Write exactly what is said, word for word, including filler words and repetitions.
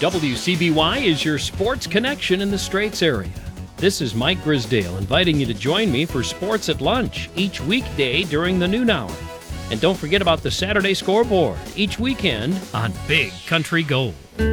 W C B Y is your sports connection in the Straits area. This is Mike Grisdale inviting you to join me for Sports at Lunch each weekday during the noon hour. And don't forget about the Saturday scoreboard each weekend on Big Country Gold.